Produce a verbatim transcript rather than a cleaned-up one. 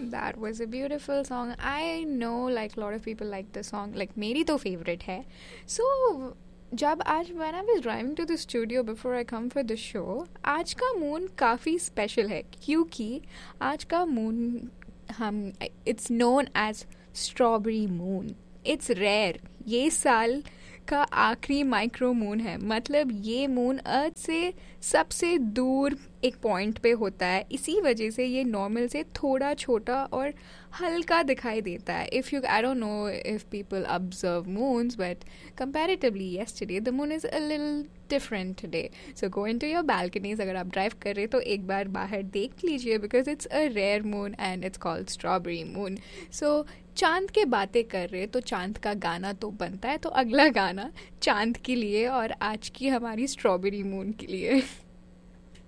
That was a beautiful song. I know like a lot of people like the song. Like मेरी तो favorite है. So जब आज when I was driving to the studio before I come for the show, आज का moon काफ़ी special है क्योंकि आज का moon हम it's known as strawberry moon. It's rare. ये साल का आखिरी माइक्रो मून है. मतलब ये मून अर्थ से सबसे दूर एक पॉइंट पे होता है. इसी वजह से ये नॉर्मल से थोड़ा छोटा और हल्का दिखाई देता है. If you I don't know if people observe moons but comparatively yesterday the moon is a little different today. So go into your balconies. अगर आप ड्राइव कर रहे तो एक बार बाहर देख लीजिए because it's a rare moon and it's called strawberry moon. So चांद के बातें कर रहे तो चांद का गाना तो बनता है. तो अगला गाना चांद के लिए और आज की हमारी स्ट्रॉबेरी मून के लिए.